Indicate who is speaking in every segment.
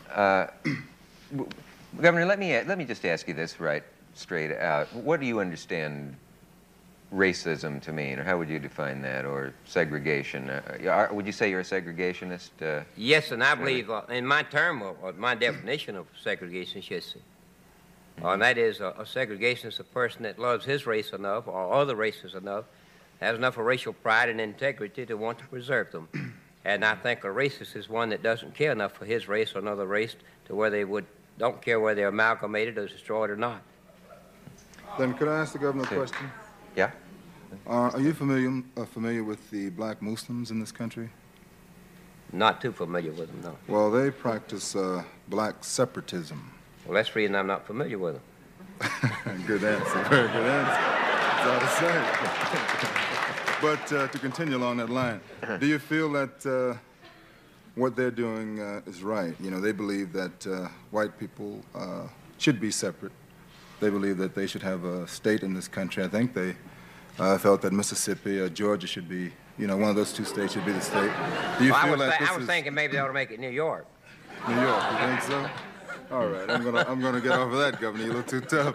Speaker 1: Uh, Governor, let me just ask you this right straight out. What do you understand racism to mean, or how would you define that, or segregation? Would you say you're a segregationist?
Speaker 2: Yes, and I believe in my term, or my definition of segregation, yes, and that is a segregationist is a person that loves his race enough, or other races enough, has enough of racial pride and integrity to want to preserve them. And I think a racist is one that doesn't care enough for his race or another race to where they don't care whether they're amalgamated or destroyed or not.
Speaker 3: Then could I ask the governor a question?
Speaker 1: Yeah.
Speaker 3: Are you familiar with the black Muslims in this country?
Speaker 2: Not too familiar with them, no.
Speaker 3: Well, they practice black separatism.
Speaker 2: Well, that's the reason I'm not familiar with them.
Speaker 3: Good answer, very good answer. That's all to say. But to continue along that line, do you feel that what they're doing is right? You know, they believe that white people should be separate. They believe that they should have a state in this country. I think they felt that Mississippi or Georgia should be, you know, one of those two states should be the state. Do you feel that
Speaker 2: I was thinking maybe they ought to make it New York.
Speaker 3: New York, you think so? All right, I'm gonna get off of that, Governor. You look too tough.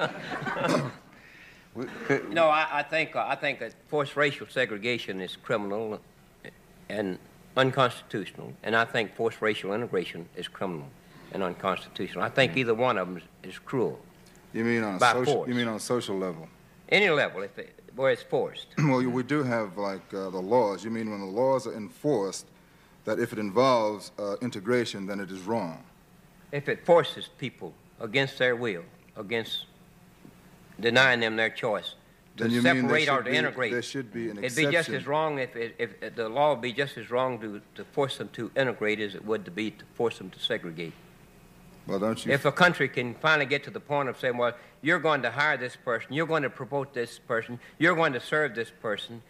Speaker 2: No, I think that forced racial segregation is criminal and unconstitutional, and I think forced racial integration is criminal and unconstitutional. I think either one of them is cruel.
Speaker 3: You mean on a social level?
Speaker 2: Any level, where it's forced.
Speaker 3: Well, we do have like the laws. You mean when the laws are enforced, that if it involves integration, then it is wrong?
Speaker 2: If it forces people against their will, against denying them their choice to separate or to integrate,
Speaker 3: there should be an exception.
Speaker 2: It'd be just as wrong if the law would be just as wrong to force them to integrate as it would to be to force them to segregate.
Speaker 3: Well, don't you?
Speaker 2: If a country can finally get to the point of saying, well, you're going to hire this person, you're going to promote this person, you're going to serve this person,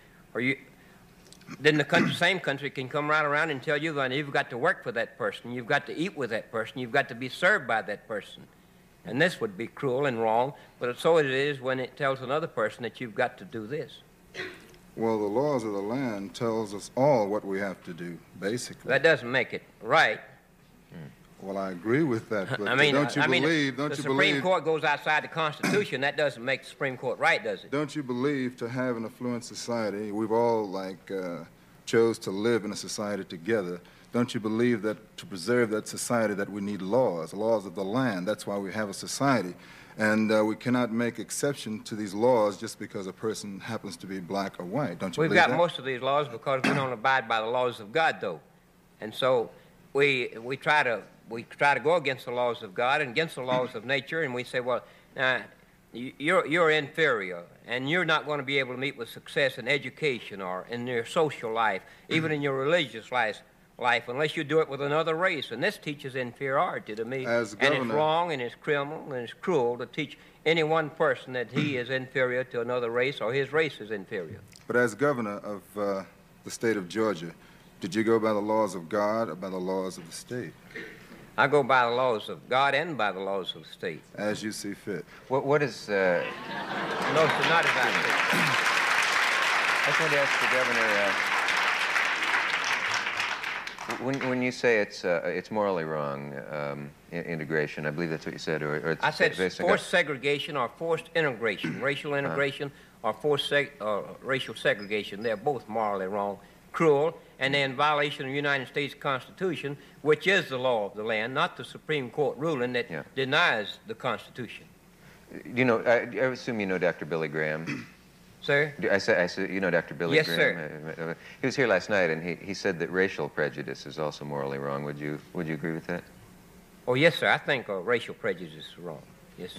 Speaker 2: then the same country can come right around and tell you that you've got to work for that person, you've got to eat with that person, you've got to be served by that person. And this would be cruel and wrong, but so it is when it tells another person that you've got to do this.
Speaker 3: Well, the laws of the land tells us all what we have to do, basically.
Speaker 2: That doesn't make it right.
Speaker 3: Well, I agree with that, but
Speaker 2: the Supreme Court goes outside the Constitution. That doesn't make the Supreme Court right, does it?
Speaker 3: Don't you believe to have an affluent society, we've all, chose to live in a society together, don't you believe that to preserve that society that we need laws of the land? That's why we have a society. And we cannot make exception to these laws just because a person happens to be black or white. Don't you believe that?
Speaker 2: We've got most of these laws because we don't abide by the laws of God, though. And so we try to go against the laws of God and against the laws of nature, and we say, well, you're inferior, and you're not going to be able to meet with success in education or in your social life, even in your religious life, unless you do it with another race. And this teaches inferiority to me. And it's wrong, and it's criminal, and it's cruel to teach any one person that he is inferior to another race or his race is inferior.
Speaker 3: But as governor of the state of Georgia, did you go by the laws of God or by the laws of the state?
Speaker 2: I go by the laws of God and by the laws of the state.
Speaker 3: As you see fit.
Speaker 1: What is... No,
Speaker 2: sir, not as I see.
Speaker 1: I just want to ask the governor, when you say it's morally wrong, integration, I believe that's what you said, or it's...
Speaker 2: I said forced segregation or forced integration, racial integration or forced racial segregation. They're both morally wrong, cruel, and they're in violation of the United States Constitution, which is the law of the land, not the Supreme Court ruling that denies the Constitution.
Speaker 1: You know, I assume you know Dr. Billy Graham.
Speaker 2: Sir?
Speaker 1: I said, you know Dr. Billy Graham?
Speaker 2: Yes, sir.
Speaker 1: He was here last night, and he said that racial prejudice is also morally wrong. Would you agree with that?
Speaker 2: Oh, yes, sir. I think racial prejudice is wrong. Yes.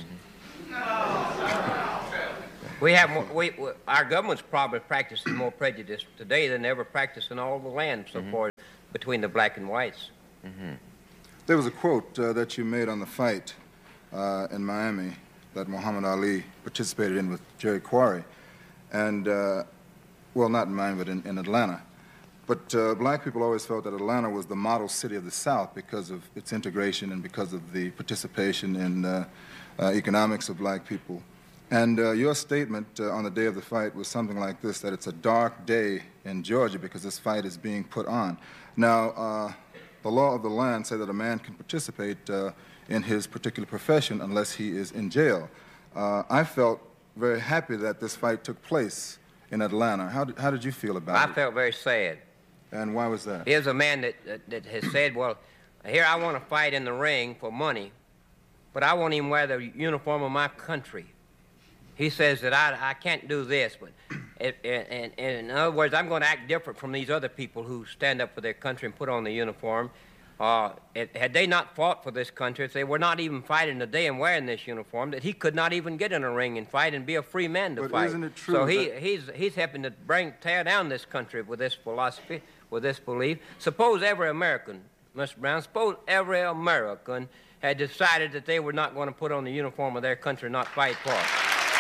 Speaker 2: We have our government's probably practicing more prejudice today than ever practiced in all the land so far between the black and whites.
Speaker 3: There was a quote that you made on the fight in Miami that Muhammad Ali participated in with Jerry Quarry. And, well, not in Miami, but in Atlanta. But black people always felt that Atlanta was the model city of the South because of its integration and because of the participation in economics of black people. And your statement on the day of the fight was something like this, that it's a dark day in Georgia because this fight is being put on. Now, the law of the land say that a man can participate in his particular profession unless he is in jail. I felt very happy that this fight took place in Atlanta. How did you feel about it?
Speaker 2: I felt very sad.
Speaker 3: And why was that?
Speaker 2: Here's a man that has said, well, here I want to fight in the ring for money, but I won't even wear the uniform of my country. He says that I can't do this, but in other words, I'm going to act different from these other people who stand up for their country and put on the uniform. Had they not fought for this country, if they were not even fighting today and wearing this uniform, that he could not even get in a ring and fight and be a free man to
Speaker 3: but
Speaker 2: fight.
Speaker 3: Isn't it true
Speaker 2: so
Speaker 3: that...
Speaker 2: he's helping to tear down this country with this philosophy, with this belief. Suppose every American, Mr. Brown, suppose every American had decided that they were not going to put on the uniform of their country and not fight for it.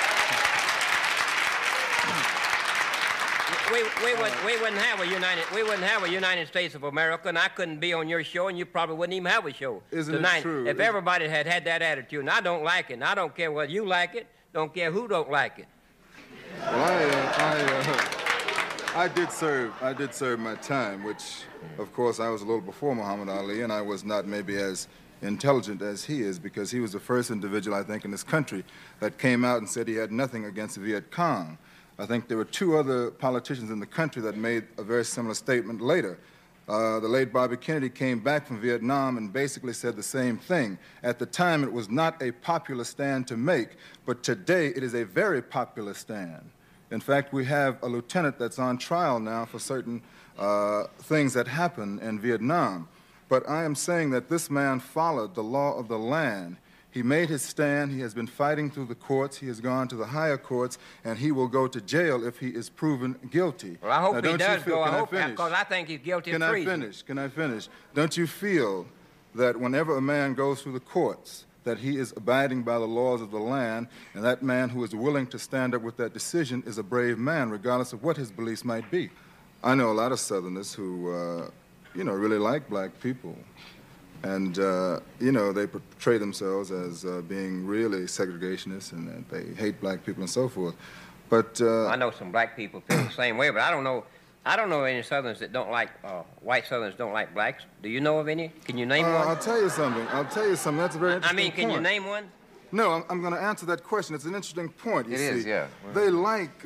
Speaker 2: We wouldn't have a United States of America, and I couldn't be on your show, and you probably wouldn't even have a show tonight.
Speaker 3: It true?
Speaker 2: If everybody had that attitude, and I don't like it, and I don't care whether you like it, don't care who don't like it.
Speaker 3: Well, I did serve my time, which, of course, I was a little before Muhammad Ali, and I was not maybe as intelligent as he is, because he was the first individual, I think, in this country that came out and said he had nothing against the Viet Cong. I think there were two other politicians in the country that made a very similar statement later. The late Bobby Kennedy came back from Vietnam and basically said the same thing. At the time, it was not a popular stand to make, but today it is a very popular stand. In fact, we have a lieutenant that's on trial now for certain things that happened in Vietnam. But I am saying that this man followed the law of the land. He made his stand. He has been fighting through the courts. He has gone to the higher courts, and he will go to jail if he is proven guilty.
Speaker 2: Well, I hope he does go. I hope, because I think he's guilty of treason.
Speaker 3: Can I finish? Don't you feel that whenever a man goes through the courts, that he is abiding by the laws of the land, and that man who is willing to stand up with that decision is a brave man, regardless of what his beliefs might be? I know a lot of Southerners who, really like black people. And, they portray themselves as being really segregationists, and that they hate black people and so forth. But
Speaker 2: I know some black people feel the same way, but I don't know any Southerners that don't like, white Southerners don't like blacks. Do you know of any? Can you name one?
Speaker 3: I'll tell you something. That's a very interesting point.
Speaker 2: Can you name one?
Speaker 3: No, I'm going to answer that question. It's an interesting point, you see.
Speaker 1: It is, yeah.
Speaker 3: They like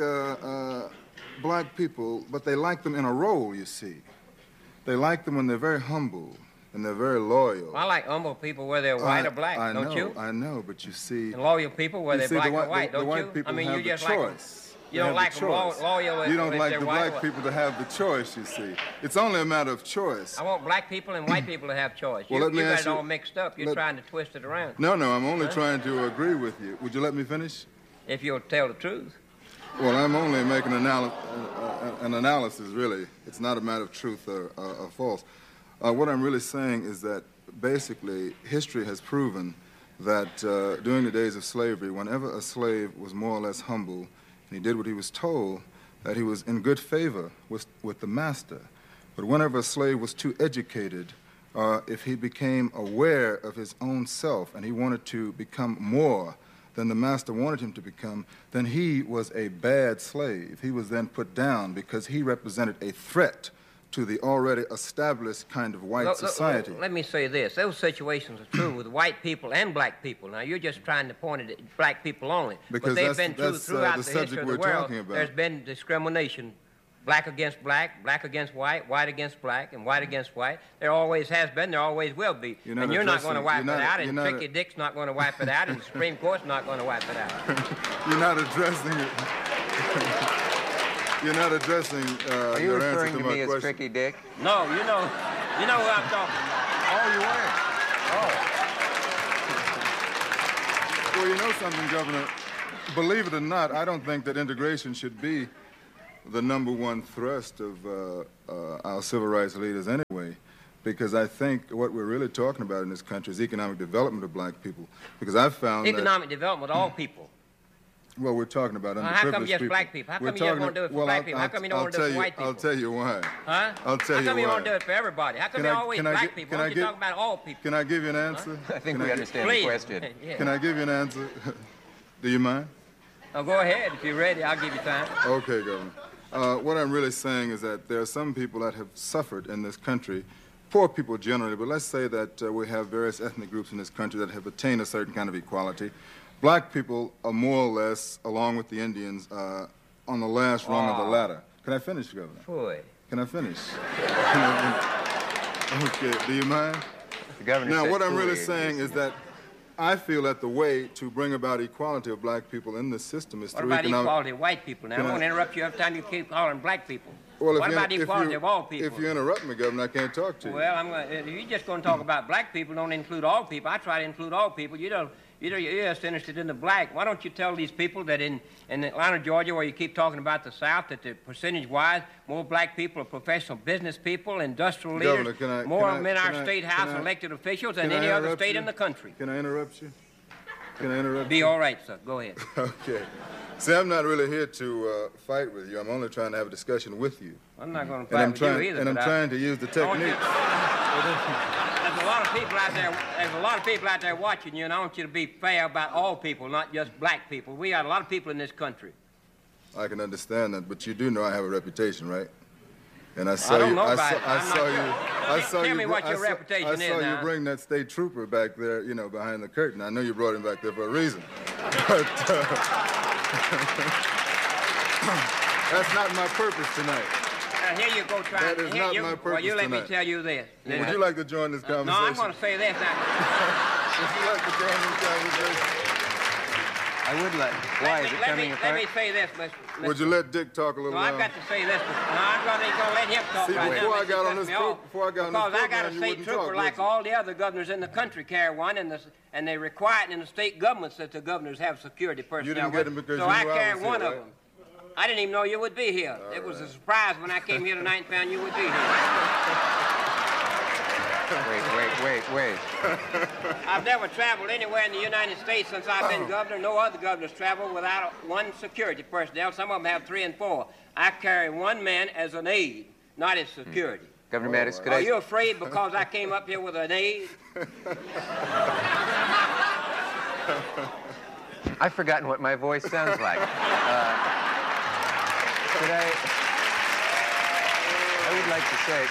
Speaker 3: black people, but they like them in a role, you see. They like them when they're very humble. And they're very loyal.
Speaker 2: Well, I like humble people whether they're white or black, don't you?
Speaker 3: I know, but you see...
Speaker 2: And loyal people whether they're black or white, don't you?
Speaker 3: People have
Speaker 2: you just
Speaker 3: the choice.
Speaker 2: You don't like them loyal.
Speaker 3: You don't like the
Speaker 2: white
Speaker 3: black people to have the choice, you see. It's only a matter of choice.
Speaker 2: I want black people and white people to have choice.
Speaker 3: Well,
Speaker 2: you got it all mixed up. You're trying to twist it around.
Speaker 3: No, I'm only trying to agree with you. Would you let me finish?
Speaker 2: If you'll tell the truth.
Speaker 3: Well, I'm only making an analysis, really. It's not a matter of truth or false. What I'm really saying is that basically history has proven that during the days of slavery, whenever a slave was more or less humble and he did what he was told, that he was in good favor with the master. But whenever a slave was too educated, if he became aware of his own self and he wanted to become more than the master wanted him to become, then he was a bad slave. He was then put down because he represented a threat to the already established kind of white society.
Speaker 2: Let me say this. Those situations are true with white people and black people. Now, you're just trying to point it at black people only.
Speaker 3: Because
Speaker 2: but they've been
Speaker 3: that's
Speaker 2: throughout
Speaker 3: the
Speaker 2: the history of the world. There's been discrimination. Black against black, black against white, white against black, and white against white. There always has been, there always will be. And you're not going to wipe it out, and Tricky Dick's not going to wipe it out, and the Supreme Court's not going to wipe it out.
Speaker 3: You're not addressing it. You're not addressing
Speaker 1: Are you
Speaker 3: your
Speaker 1: referring
Speaker 3: answer
Speaker 1: to
Speaker 3: to
Speaker 1: me
Speaker 3: my
Speaker 1: as
Speaker 3: question.
Speaker 1: Tricky Dick?
Speaker 2: No, you know who I'm talking about.
Speaker 1: Oh, you weren't? Oh.
Speaker 3: Well, you know something, Governor? Believe it or not, I don't think that integration should be the #1 thrust of our civil rights leaders anyway, because I think what we're really talking about in this country is economic development of black people, because I've found
Speaker 2: economic development of all people.
Speaker 3: Well, we're talking about underprivileged
Speaker 2: how come just
Speaker 3: people.
Speaker 2: black people? How come you just want to do it for black people? How come you don't want to do it for white people?
Speaker 3: I'll tell you why.
Speaker 2: Huh?
Speaker 3: I'll tell you why.
Speaker 2: How come you don't do it for everybody? How come you always black people? Why don't you talk about all people?
Speaker 3: Can I give you an answer?
Speaker 1: I think we understand the question.
Speaker 2: Yeah.
Speaker 3: Can I give you an answer? Do you mind?
Speaker 2: Oh, go ahead. If you're ready, I'll give you time.
Speaker 3: Okay, Governor. What I'm really saying is that there are some people that have suffered in this country poor people generally, but let's say that we have various ethnic groups in this country that have attained a certain kind of equality. Black people are more or less, along with the Indians, on the last rung of the ladder. Can I finish, Governor?
Speaker 2: Boy.
Speaker 3: Can I finish? Okay, do you mind?
Speaker 1: The governor
Speaker 3: Now,
Speaker 1: said
Speaker 3: what I'm really
Speaker 1: fooey.
Speaker 3: saying is that I feel that the way to bring about equality of black people in this system is
Speaker 2: What
Speaker 3: through
Speaker 2: about
Speaker 3: economic...
Speaker 2: equality of white people? Now, I
Speaker 3: Can I-
Speaker 2: won't interrupt you every time you keep calling black people.
Speaker 3: Well,
Speaker 2: What about equality of all people?
Speaker 3: If you interrupt me, Governor, I can't talk to you.
Speaker 2: Well, if you're just going to talk about black people, don't include all people. I try to include all people. You're just interested in the black. Why don't you tell these people that in Atlanta, Georgia, where you keep talking about the South, that the percentage-wise, more black people are professional business people, industrial
Speaker 3: Governor,
Speaker 2: leaders, more of them in our state house elected officials than any other state in the country.
Speaker 3: Can I interrupt you? Can I interrupt
Speaker 2: Be
Speaker 3: you?
Speaker 2: all right, sir. Go ahead.
Speaker 3: Okay. See, I'm not really here to fight with you. I'm only trying to have a discussion with you.
Speaker 2: I'm not going to
Speaker 3: And
Speaker 2: fight
Speaker 3: I'm
Speaker 2: with
Speaker 3: trying,
Speaker 2: you either.
Speaker 3: and I'm
Speaker 2: but
Speaker 3: trying to use the
Speaker 2: I want you-
Speaker 3: technique.
Speaker 2: There's a lot of people out there. There's a lot of people out there watching you, and I want you to be fair about all people, not just black people. We got a lot of people in this country.
Speaker 3: I can understand that, but you do know I have a reputation, right? And I saw
Speaker 2: I don't
Speaker 3: you.
Speaker 2: know about it.
Speaker 3: I
Speaker 2: I'm not
Speaker 3: saw
Speaker 2: sure.
Speaker 3: you. I saw
Speaker 2: Tell
Speaker 3: you.
Speaker 2: me what your
Speaker 3: I saw-
Speaker 2: reputation
Speaker 3: I
Speaker 2: is
Speaker 3: saw you
Speaker 2: now.
Speaker 3: bring that state trooper back there, you know, behind the curtain. I know you brought him back there for a reason. But that's not my purpose tonight.
Speaker 2: Here you go trying.
Speaker 3: That is
Speaker 2: here
Speaker 3: not
Speaker 2: you,
Speaker 3: my
Speaker 2: Well,
Speaker 3: purpose
Speaker 2: you let me
Speaker 3: tonight.
Speaker 2: tell you this.
Speaker 3: Would you like to join this conversation?
Speaker 2: No, I'm going to say this now.
Speaker 3: Would you like to join this conversation?
Speaker 1: I would like. Why is it coming
Speaker 2: let
Speaker 1: apart?
Speaker 2: me say this, Mr.
Speaker 3: Would you let Dick talk a little
Speaker 2: No, I've
Speaker 3: longer?
Speaker 2: got to say this. No, I'm going to let him talk
Speaker 3: See,
Speaker 2: right now.
Speaker 3: before I
Speaker 2: unless he
Speaker 3: got on
Speaker 2: cuts
Speaker 3: this
Speaker 2: me
Speaker 3: pro-
Speaker 2: off.
Speaker 3: before I got on this
Speaker 2: Because I got
Speaker 3: program,
Speaker 2: a
Speaker 3: you
Speaker 2: state
Speaker 3: wouldn't
Speaker 2: trooper
Speaker 3: talk,
Speaker 2: like
Speaker 3: would you?
Speaker 2: all the other governors in the country carry one, and they require it in the state governments that the governors have security personnel.
Speaker 3: didn't get them because
Speaker 2: so
Speaker 3: you
Speaker 2: I
Speaker 3: knew I
Speaker 2: carry
Speaker 3: was
Speaker 2: one
Speaker 3: here,
Speaker 2: of
Speaker 3: right?
Speaker 2: them. I didn't even know you would be here. It was a surprise when I came here tonight and found you would be here.
Speaker 1: Wait.
Speaker 2: I've never traveled anywhere in the United States since I've been governor. No other governors travel without one security personnel. Some of them have 3 and 4. I carry one man as an aide, not as security.
Speaker 1: Governor Mattis, could
Speaker 2: Are
Speaker 1: I?
Speaker 2: you afraid because I came up here with an aide?
Speaker 1: I've forgotten what my voice sounds like. Could I would like to say,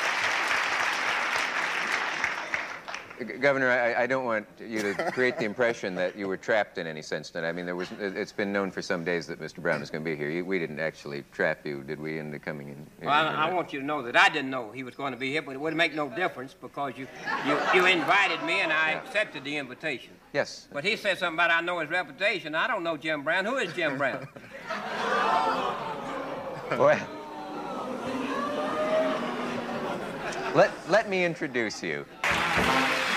Speaker 1: Governor, I don't want you to create the impression that you were trapped in any sense tonight. I mean, it's been known for some days that Mr. Brown is going to be here. We didn't actually trap you, did we, into coming in?
Speaker 2: Well, I want you to know that I didn't know he was going to be here, but it wouldn't make no difference because you invited me and I accepted the invitation.
Speaker 1: Yes.
Speaker 2: But he said something about I know his reputation. I don't know Jim Brown. Who is Jim Brown?
Speaker 1: Well, let me introduce you.